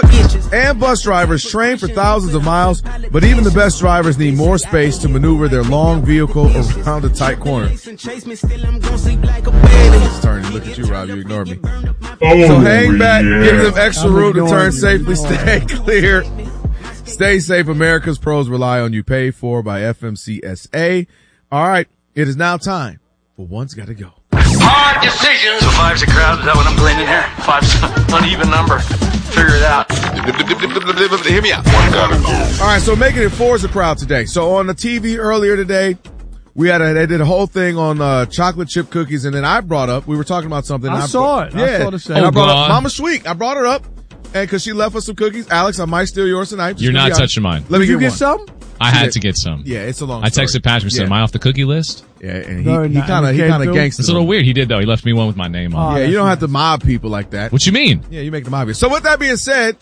And bus drivers train for thousands of miles, but even the best drivers need more space to maneuver their long vehicle around a tight corner. It's turning. Look at you, Rob. You ignored me. So hang back, give them extra room to turn safely, stay clear. Stay safe. America's pros rely on you. Paid for by FMCSA. All right. It is now time for One's Gotta Go. Hard decisions. So 5's a crowd. Is that what I'm playing in here? 5's an uneven number. Figure it out. Hear me out. One gotta go. All right, so making it 4 is a crowd today. So on the TV earlier today, they did a whole thing on chocolate chip cookies, and then I brought up, we were talking about something. I saw it. Yeah. I saw the same. And I brought up Mama Sweet. I brought her up, and because she left us some cookies. Alex, I might steal yours tonight. You're not touching mine. Let me Did you get one. some? I had to get some. Yeah, it's a long I story. texted Patrick and said, am I off the cookie list? Yeah, and he kind of gangsta. It's a little weird. He did, though. He left me one with my name on it. Yeah, you don't have to mob people like that. What you mean? Yeah, you make them obvious. So with that being said,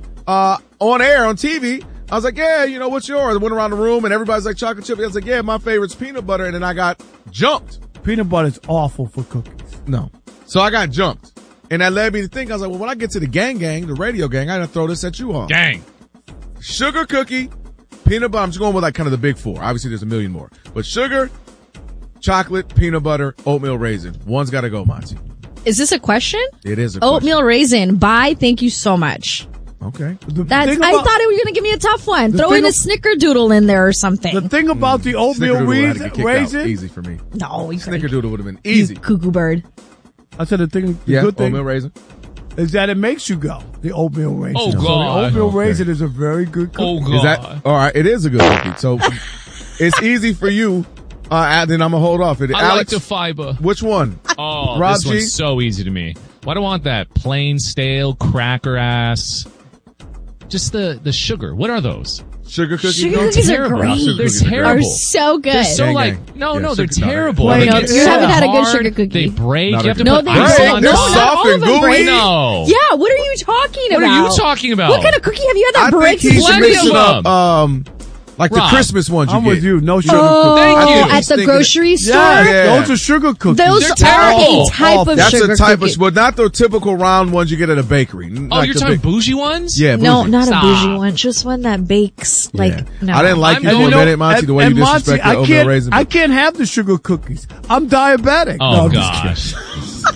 on air, on TV, I was like, yeah, you know, what's yours? I went around the room and everybody's like chocolate chip. I was like, yeah, my favorite's peanut butter. And then I got jumped. Peanut butter's awful for cookies. No. So I got jumped. And that led me to think, I was like, well, when I get to the gang, the radio gang, I gotta throw this at you all. Gang. Sugar cookie, peanut butter. I'm just going with like kind of the big 4. Obviously there's a million more. But sugar, chocolate, peanut butter, oatmeal raisin. One's gotta go, Monty. Is this a question? It is a question. Oatmeal raisin. Bye. Thank you so much. Okay. I thought it was going to give me a tough one. Throw in a snickerdoodle in there or something. The thing about the oatmeal raisin. Easy for me. No, Snickerdoodle would have been easy. Cuckoo bird. I said the good thing oatmeal raisin. Is that it makes you go. The oatmeal raisin. Oh, God. So the oatmeal raisin is a very good cookie. Oh, God. Is that, all right, it is a good cookie. So it's easy for you. Then I'm going to hold off. I Alex, like the fiber. Which one? Oh, Rob this G? one's so easy to me. Why do I want that plain, stale, cracker ass? Just the sugar. What are those? Sugar cookies? Sugar cookies are great. They're terrible. Are so good. They're so Gang. they're terrible. No, They you get so haven't had a good hard, sugar cookie. They break. Not You have to No, put they ice don't. on No, top. not all of them break. No. Yeah, what are you talking about? What are you talking about? What kind of cookie have you had that I think breaks? he should Plenty mix of it up. them. Like Rob, the Christmas ones you I'm get. with you. No sugar Oh, cookies. Thank you. at the grocery store? Yeah. Those are sugar cookies. Those They're are terrible. a type of That's sugar a type cookie. of, but not the typical round ones you get at a bakery. Oh, Like you're the talking big- bougie ones? Yeah, No, bougie. not Stop. a bougie one. Just one that bakes. Like, no. I didn't like I'm you for a going- minute, Monty, the way you Monty, disrespect the oatmeal raisin. I can't have the sugar cookies. I'm diabetic. Oh, No, I'm just kidding. gosh.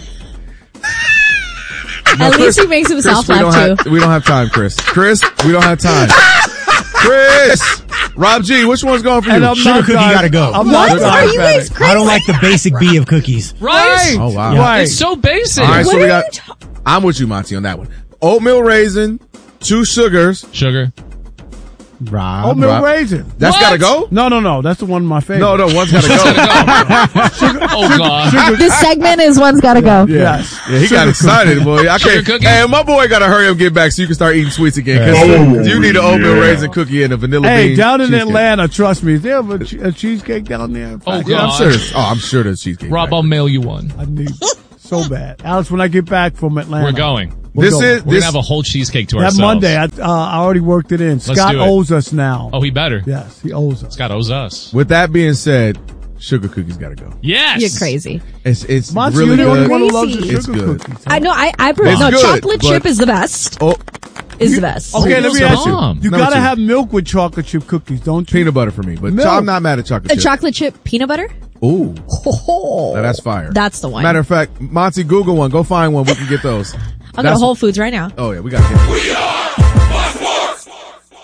At least he makes himself laugh, too. We don't have time, Chris. Chris, we don't have time. Chris! Rob G, which one's going for you? And I'm Sugar not cookie gotta go. I'm What? not Are you guys diabetic. crazy? I don't like the basic B of cookies. Right? Oh, wow. Right. It's so basic. All right, What so are we you got, I'm with you, Monty, on that one. Oatmeal raisin, 2 sugars. Sugar. Rob. Oatmeal Rob. raisin. That's What? gotta go? No. That's the one of my favorites. No, one's gotta go. Oh, God. This segment is one's gotta go. Yes. Yeah, he got excited, boy. I Sugar can't. cookie? Hey, my boy gotta hurry up and get back so you can start eating sweets again. Cause you need an oatmeal raisin cookie and a vanilla Hey, bean down in cheesecake. Atlanta, trust me, they have a cheesecake down there. Oh, Yeah, I'm God. sure. I'm sure there's cheesecake. Rob, back I'll mail you one. I need so bad. Alex, when I get back from Atlanta. We're going. This going. is We're going to have a whole cheesecake to That ourselves. Monday, I already worked it in. Scott do it. owes us now. Oh, he better. Yes, he owes us. Scott owes us. With that being said, sugar cookies gotta go. Yes. You're crazy. It's Monty, really you're the only good. one who loves the Crazy. sugar It's good. cookies. I know. I It's no, good, chocolate but- chip is the best. Oh, Is the best. Okay, let me ask you. Mom. You Number gotta 2. have milk with chocolate chip cookies, don't you? peanut butter for me, but Milk. I'm not mad at chocolate A chip. chocolate chip peanut butter? Ooh, Oh, now that's fire. That's the one. Matter of fact, Monty, Google one. Go find one. We can get those. I'll go to Whole Foods right now. Oh yeah, we got to get. We are Fox Sports.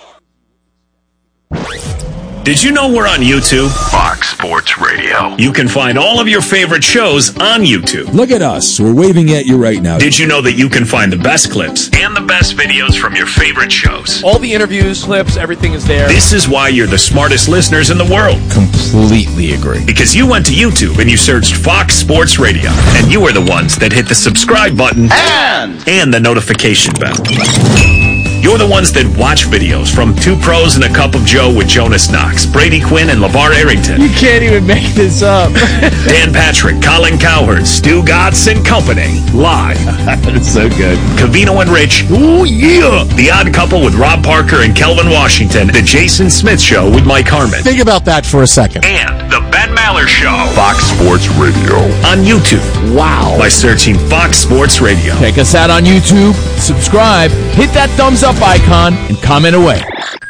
Did you know we're on YouTube? Fox Sports Radio. You can find all of your favorite shows on YouTube. Look at us. We're waving at you right now. Did you know that you can find the best clips and the best videos from your favorite shows? All the interviews, clips, everything is there. This is why you're the smartest listeners in the world. Completely agree. Because you went to YouTube and you searched Fox Sports Radio. And you were the ones that hit the subscribe button and the notification bell. You're the ones that watch videos from Two Pros and a Cup of Joe with Jonas Knox, Brady Quinn, and LeVar Arrington. You can't even make this up. Dan Patrick, Colin Cowherd, Stu Gotts and Company. Live. That's so good. Cavino and Rich. Ooh, yeah. The Odd Couple with Rob Parker and Kelvin Washington. The Jason Smith Show with Mike Harmon. Think about that for a second. And the Ben Maller Show. Fox Sports Radio. On YouTube. Wow. By searching Fox Sports Radio. Check us out on YouTube, subscribe, hit that thumbs up icon, and comment away.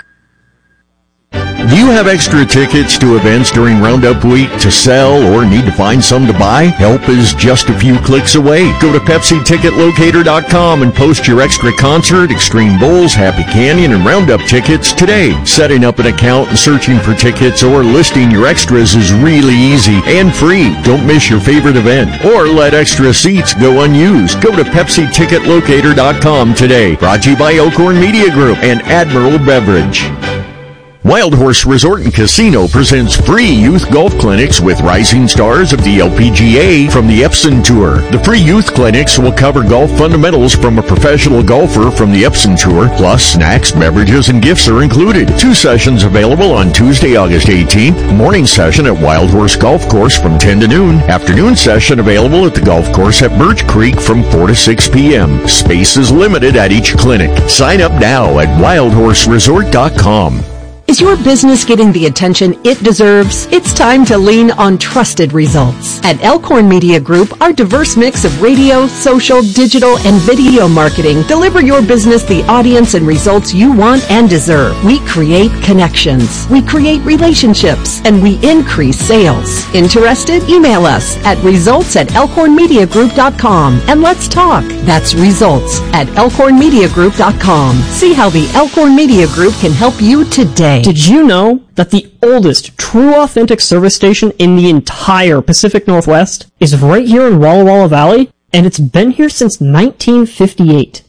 Do you have extra tickets to events during Roundup Week to sell or need to find some to buy? Help is just a few clicks away. Go to PepsiTicketLocator.com and post your extra concert, Extreme Bowls, Happy Canyon, and Roundup tickets today. Setting up an account and searching for tickets or listing your extras is really easy and free. Don't miss your favorite event or let extra seats go unused. Go to PepsiTicketLocator.com today. Brought to you by Elkhorn Media Group and Admiral Beverage. Wild Horse Resort and Casino presents free youth golf clinics with rising stars of the LPGA from the Epson Tour. The free youth clinics will cover golf fundamentals from a professional golfer from the Epson Tour, plus snacks, beverages, and gifts are included. 2 sessions available on Tuesday, August 18th. Morning session at Wild Horse Golf Course from 10 to noon. Afternoon session available at the golf course at Birch Creek from 4 to 6 p.m. Space is limited at each clinic. Sign up now at wildhorseresort.com. Is your business getting the attention it deserves? It's time to lean on trusted results. At Elkhorn Media Group, our diverse mix of radio, social, digital, and video marketing deliver your business the audience and results you want and deserve. We create connections, we create relationships, and we increase sales. Interested? Email us at results@elkhornmediagroup.com and let's talk. That's results@elkhornmediagroup.com. See how the Elkhorn Media Group can help you today. Did you know that the oldest true authentic service station in the entire Pacific Northwest is right here in Walla Walla Valley? And it's been here since 1958.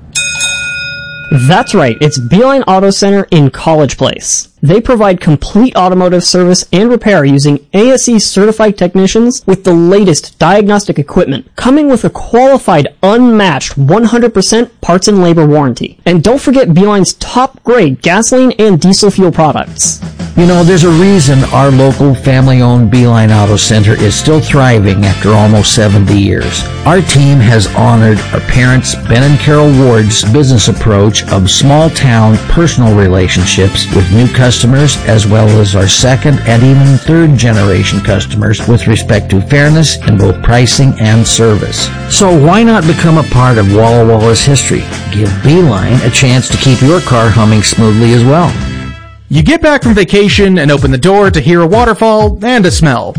That's right, it's Beeline Auto Center in College Place. They provide complete automotive service and repair using ASE certified technicians with the latest diagnostic equipment, coming with a qualified, unmatched 100% parts and labor warranty. And don't forget Beeline's top grade gasoline and diesel fuel products. You know, there's a reason our local family-owned Beeline Auto Center is still thriving after almost 70 years. Our team has honored our parents, Ben and Carol Ward's business approach of small-town personal relationships with new customers, as well as our second and even third generation customers with respect to fairness in both pricing and service. So why not become a part of Walla Walla's history? Give Beeline a chance to keep your car humming smoothly as well. You get back from vacation and open the door to hear a waterfall and a smell.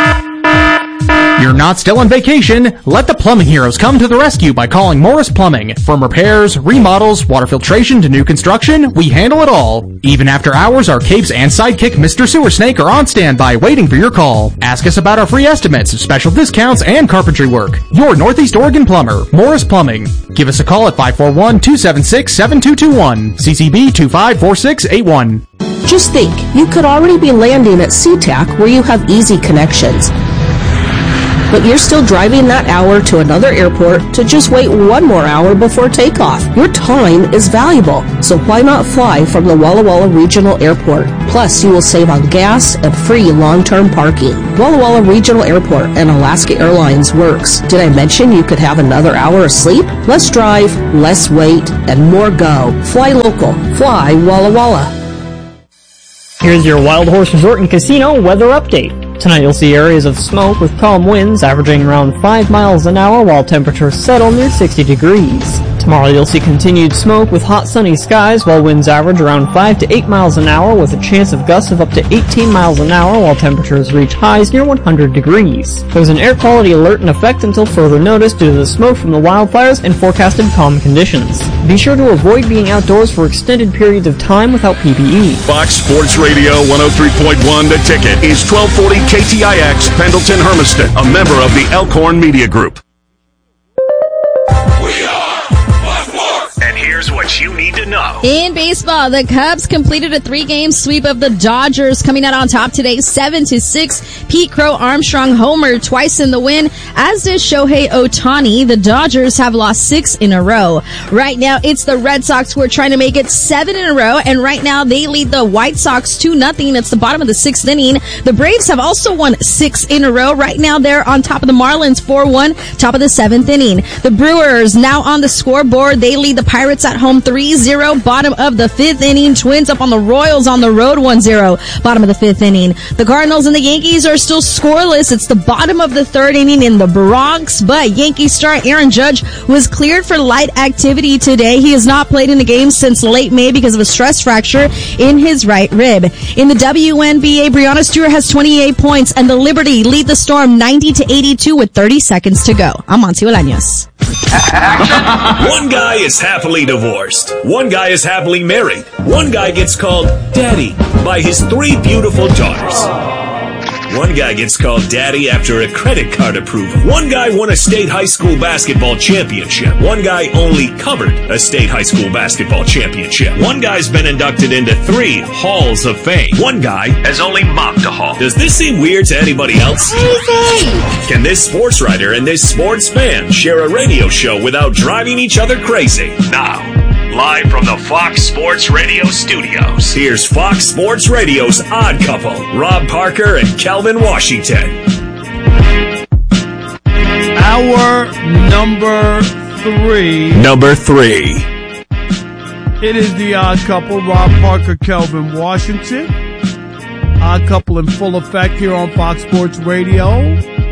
You're not still on vacation. Let the plumbing heroes come to the rescue by calling Morris Plumbing. From repairs, remodels, water filtration to new construction, we handle it all. Even after hours, our capes and sidekick Mr. Sewer Snake are on standby waiting for your call. Ask us about our free estimates, special discounts, and carpentry work. Your Northeast Oregon plumber, Morris Plumbing. Give us a call at 541-276-7221. CCB 254681. Just think, you could already be landing at SeaTac where you have easy connections. But you're still driving that hour to another airport to just wait one more hour before takeoff. Your time is valuable, so why not fly from the Walla Walla Regional Airport? Plus, you will save on gas and free long-term parking. Walla Walla Regional Airport and Alaska Airlines works. Did I mention you could have another hour of sleep? Less drive, less wait, and more go. Fly local. Fly Walla Walla. Here's your Wild Horse Resort and Casino weather update. Tonight you'll see areas of smoke with calm winds averaging around 5 miles an hour while temperatures settle near 60 degrees. Tomorrow you'll see continued smoke with hot sunny skies while winds average around 5 to 8 miles an hour with a chance of gusts of up to 18 miles an hour while temperatures reach highs near 100 degrees. There's an air quality alert in effect until further notice due to the smoke from the wildfires and forecasted calm conditions. Be sure to avoid being outdoors for extended periods of time without PPE. Fox Sports Radio 103.1 The Ticket is 1240 KTIX Pendleton Hermiston, a member of the Elkhorn Media Group. And here's what you need to know. In baseball, the Cubs completed a 3-game sweep of the Dodgers, coming out on top today 7-6. Pete Crow Armstrong homered twice in the win, as did Shohei Ohtani. The Dodgers have lost 6 in a row. Right now, it's the Red Sox who are trying to make it 7 in a row, and right now they lead the White Sox 2-0. It's the bottom of the 6th inning. The Braves have also won 6 in a row. Right now, they're on top of the Marlins 4-1, top of the 7th inning. The Brewers now on the scoreboard. They lead the Pirates at home 3-0. Bottom of the 5th inning. Twins up on the Royals on the road 1-0. Bottom of the 5th inning. The Cardinals and the Yankees are still scoreless. It's the bottom of the 3rd inning in the Bronx, but Yankee star Aaron Judge was cleared for light activity today. He has not played in a game since late May because of a stress fracture in his right rib. In the WNBA, Breanna Stewart has 28 points, and the Liberty lead the Storm 90-82 with 30 seconds to go. I'm Monty Bolaños. One guy is happily divorced. One guy is happily married. One guy gets called Daddy by his 3 beautiful daughters. One guy gets called Daddy after a credit card approval. One guy won a state high school basketball championship. One guy only covered a state high school basketball championship. One guy's been inducted into 3 halls of fame. One guy has only mopped a hall. Does this seem weird to anybody else? Can this sports writer and this sports fan share a radio show without driving each other crazy? Now, live from the Fox Sports Radio studios, here's Fox Sports Radio's Odd Couple, Rob Parker and Calvin Washington. Our number 3. Number 3. It is the Odd Couple, Rob Parker, Calvin Washington. Odd Couple in full effect here on Fox Sports Radio.